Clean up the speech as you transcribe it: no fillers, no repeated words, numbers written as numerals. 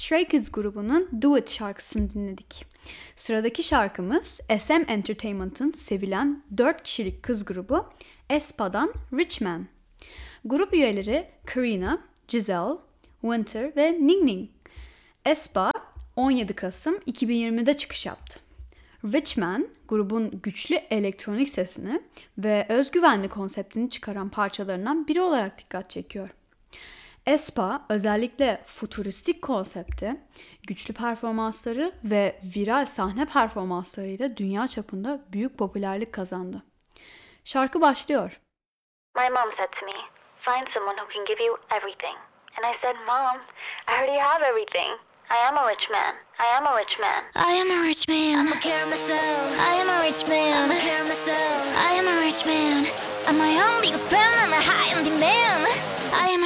Stray Kids grubunun Do It şarkısını dinledik. Sıradaki şarkımız SM Entertainment'ın sevilen 4 kişilik kız grubu aespa'dan Rich Man. Grup üyeleri Karina, Giselle, Winter ve Ning Ning. aespa 17 Kasım 2020'de çıkış yaptı. Rich Man, grubun güçlü elektronik sesini ve özgüvenli konseptini çıkaran parçalarından biri olarak dikkat çekiyor. aespa özellikle futuristik konsepti, güçlü performansları ve viral sahne performanslarıyla dünya çapında büyük popülerlik kazandı. Şarkı başlıyor. My mom said to me, find someone who can give you everything. And I said, Mom, I already have everything. I am a rich man. I am a rich man. I am a rich man. I'ma care myself. I am a rich man. I'ma care myself. I am a rich man. I'm my own biggest fan and a high on demand. I am